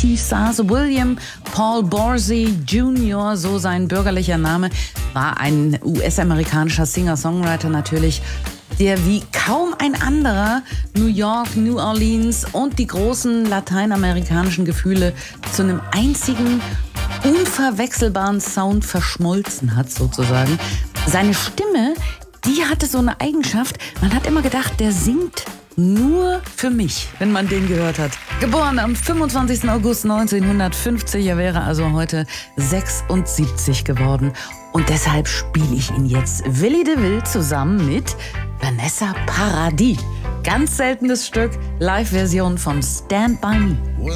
aktiv saß. William Paul Borsey Jr., so sein bürgerlicher Name, war ein US-amerikanischer Singer-Songwriter natürlich, der wie kaum ein anderer New York, New Orleans und die großen lateinamerikanischen Gefühle zu einem einzigen, unverwechselbaren Sound verschmolzen hat, sozusagen. Seine Stimme, die hatte so eine Eigenschaft, man hat immer gedacht, der singt nur für mich, wenn man den gehört hat. Geboren am 25. August 1950, er wäre also heute 76 geworden. Und deshalb spiele ich ihn jetzt Willi DeVille zusammen mit Vanessa Paradis. Ganz seltenes Stück, Live-Version von Stand By Me.